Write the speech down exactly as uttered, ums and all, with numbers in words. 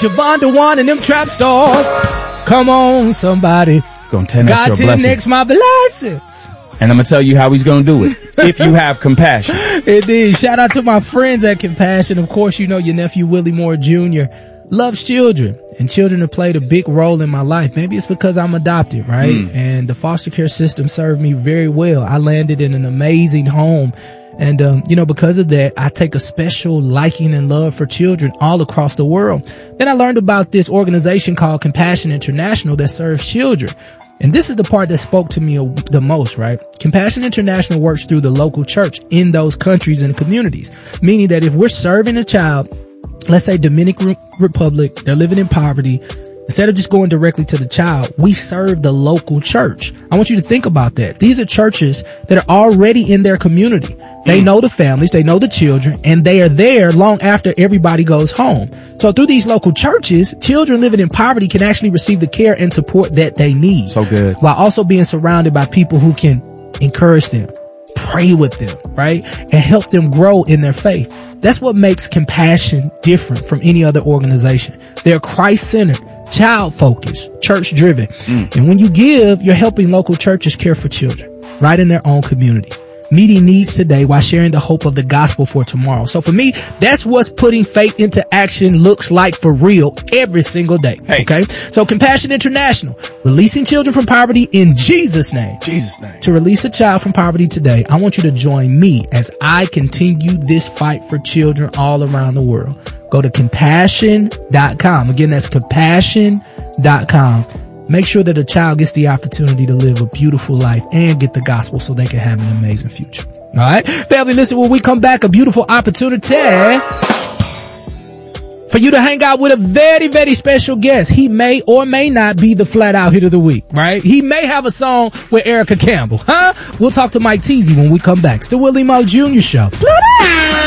Javon DeWan and them trap stars. Come on, somebody. Gonna ten X your God blessings. ten X my blessings. And I'm gonna tell you how he's gonna do it. If you have compassion. Indeed. Shout out to my friends at Compassion. Of course, you know your nephew Willie Moore Junior loves children, and children have played a big role in my life. Maybe it's because I'm adopted, right? Mm. And the foster care system served me very well. I landed in an amazing home. And, um, you know, because of that, I take a special liking and love for children all across the world. Then I learned about this organization called Compassion International that serves children. And this is the part that spoke to me the most, right? Compassion International works through the local church in those countries and communities, meaning that if we're serving a child, let's say Dominican Republic, they're living in poverty, instead of just going directly to the child, we serve the local church. I want you to think about that. These are churches that are already in their community. They know the families, they know the children, and they are there long after everybody goes home. So through these local churches, children living in poverty can actually receive the care and support that they need. So good. While also being surrounded by people who can encourage them, pray with them, right? And help them grow in their faith. That's what makes Compassion different from any other organization. They're Christ-centered, child-focused, church-driven. Mm. And when you give, you're helping local churches care for children right in their own community, meeting needs today while sharing the hope of the gospel for tomorrow. So for me, that's what putting faith into action looks like for real every single day. Hey. Okay. So Compassion International, releasing children from poverty in Jesus' name. Jesus' name. To release a child from poverty today, I want you to join me as I continue this fight for children all around the world. Go to compassion dot com. Again, that's compassion dot com. Make sure that a child gets the opportunity to live a beautiful life and get the gospel so they can have an amazing future. All right. Family, listen, when we come back, a beautiful opportunity for you to hang out with a very, very special guest. He may or may not be the flat out hit of the week, right? He may have a song with Erica Campbell, huh? We'll talk to Mike Teasy when we come back. It's the Willie Moore Junior Show. Flat out.